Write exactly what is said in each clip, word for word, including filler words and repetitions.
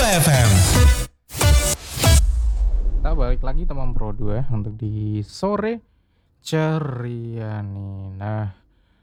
F M. Kita balik lagi teman Pro dua untuk di sore ceria nih. Nah,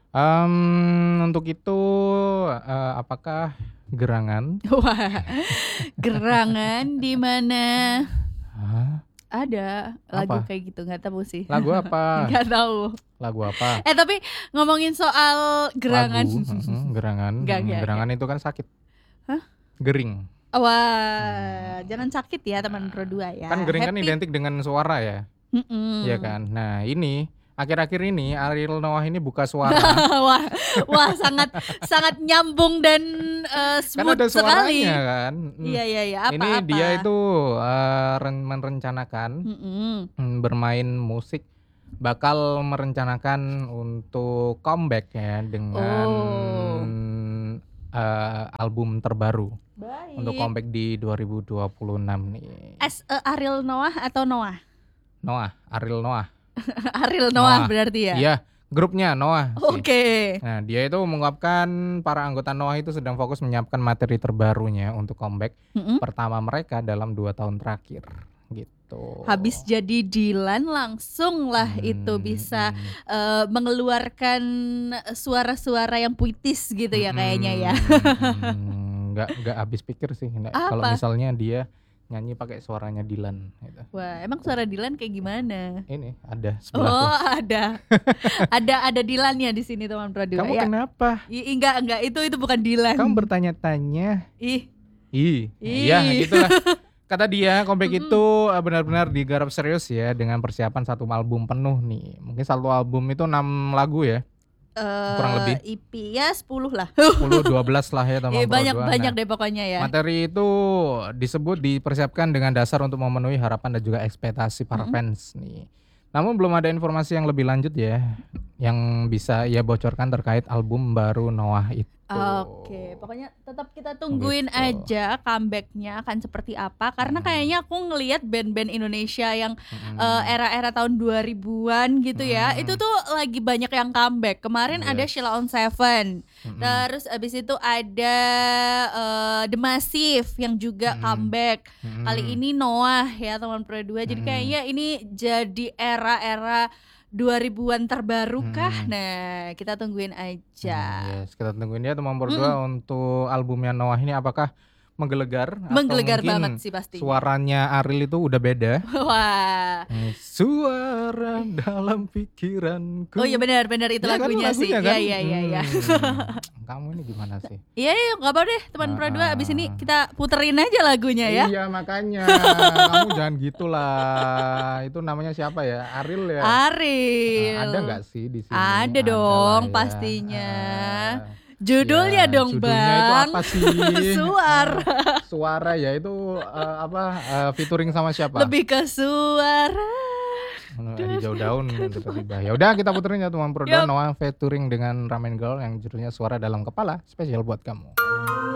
em, untuk itu eh, apakah gerangan? Wah, gerangan di mana Hah? ada lagu Apa? kayak gitu, nggak tahu sih. Lagu apa? Nggak tahu. Lagu apa? Eh tapi ngomongin soal gerangan, Lagu, mm-mm, gerangan. Nggak, Mm, nggak, gerangan itu kan sakit. Hah? Gering. wah, jangan sakit ya teman Pro dua ya. Kan gering kan Happy. identik dengan suara ya. Mm-mm. Iya kan. Nah, ini akhir-akhir ini Ariel Noah ini buka suara. wah, wah sangat sangat nyambung dan eh, Kan smooth ada sekali. suaranya kan. Mm. Iya iya iya. Apa Ini apa? dia itu eh, ren- merencanakan Mm-mm. mm, bermain musik, bakal merencanakan untuk comeback ya dengan Oh. eh, album terbaru Baik. untuk comeback di dua ribu dua puluh enam nih. As a Ariel Noah atau Noah? Noah, Ariel Noah. Ariel Noah, Noah. berarti ya. Iya, grupnya Noah sih. Oke. Nah, dia itu mengungkapkan para anggota Noah itu sedang fokus menyiapkan materi terbarunya untuk comeback Mm-mm. pertama mereka dalam dua tahun terakhir gitu. Habis jadi Dilan langsung lah Hmm, itu bisa hmm. eh, mengeluarkan suara-suara yang puitis gitu ya kayaknya ya. Hmm, nggak nggak habis pikir sih. Nggak. Kalau Apa? misalnya dia nyanyi pakai suaranya Dilan gitu. Wah, emang suara Dilan kayak gimana? Ini ada Oh, sebelahku. ada. ada ada Dilannya di sini teman Pro dua Kamu ya. kenapa? I- enggak enggak itu itu bukan Dilan. Kamu bertanya-tanya. Ih, Ih, Ih. ya gitulah. Kata dia comeback Mm-mm. itu eh, benar-benar digarap serius ya dengan persiapan satu album penuh nih. Mungkin satu album itu enam lagu ya. eh, Kurang lebih. E P ya sepuluh lah. sepuluh dua belas lah ya teman Eh, banyak Pro dua. banyak Nah, deh pokoknya ya. materi itu disebut dipersiapkan dengan dasar untuk memenuhi harapan dan juga ekspektasi para Mm-mm. fans nih. Namun belum ada informasi yang lebih lanjut ya yang bisa ia bocorkan terkait album baru Noah itu. Oke, pokoknya tetap kita tungguin Gitu. aja comebacknya akan seperti apa. Karena Hmm. kayaknya aku ngelihat band-band Indonesia yang Mm-mm. eh, era-era tahun dua ribuan gitu ya, Hmm. itu tuh lagi banyak yang comeback. Kemarin ada Yes. Sheila on Seven, Mm-mm. terus abis itu ada eh, The Massive yang juga Hmm. comeback. Mm-mm. Kali ini Noah ya teman Pro dua. Jadi Hmm. kayaknya ini jadi era-era dua ribuan terbaru kah? Hmm. Nah, kita tungguin aja. Hmm, yes, kita tungguin ya teman berdua untuk albumnya Noah ini apakah menggelegar atau Menggelegar mungkin banget sih pasti. suaranya Ariel itu udah beda. Wah. Hmm, Suara dalam pikiranku. Oh iya benar-benar itu Ya kan, lagunya, sih. lagunya Iya kan? iya iya iya. Hmm, Kamu ini gimana sih? Iya iya enggak apa deh teman Pro dua, abis ini Ah. kita puterin aja lagunya ya. Iya makanya kamu jangan gitulah. Itu namanya siapa ya? Ariel ya. Ariel. Ah, ada nggak sih di sini? Ada lah dong, ya. pastinya. Ah, Judulnya ya, dong judulnya itu Bang. apa sih? Suara. Ah, suara ya itu eh, apa eh, featuring sama siapa? Lebih ke suara. Eh, hijau daun tiba-tiba. Ya udah kita puterin ya teman Pro Yup. Noah featuring dengan Ramen Girl yang judulnya Suara Dalam Kepala, spesial buat kamu.